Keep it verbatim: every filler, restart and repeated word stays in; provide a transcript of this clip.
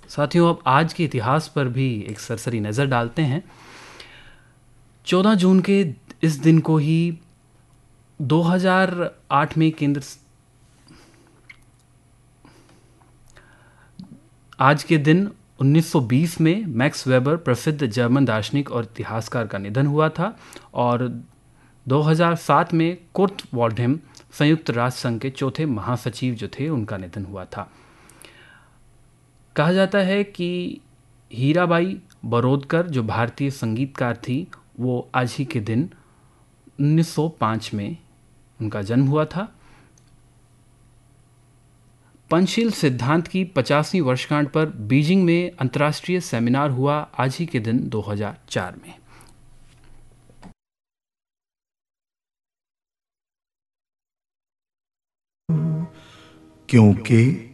साथियों, अब आज के इतिहास पर भी एक सरसरी नज़र डालते हैं। चौदह जून के इस दिन को ही दो हज़ार आठ में केंद्र आज के दिन उन्नीस सौ बीस में मैक्स वेबर, प्रसिद्ध जर्मन दार्शनिक और इतिहासकार, का निधन हुआ था। और दो हज़ार सात में कुर्ट वॉल्डहेम, संयुक्त राष्ट्र संघ के चौथे महासचिव जो थे, उनका निधन हुआ था। कहा जाता है कि हीराबाई बरोदकर, जो भारतीय संगीतकार थी, वो आज ही के दिन उन्नीस सौ पाँच में उनका जन्म हुआ था। पंचशील सिद्धांत की पचासवीं वर्षगांठ पर बीजिंग में अंतर्राष्ट्रीय सेमिनार हुआ आज ही के दिन दो हज़ार चार में। क्योंकि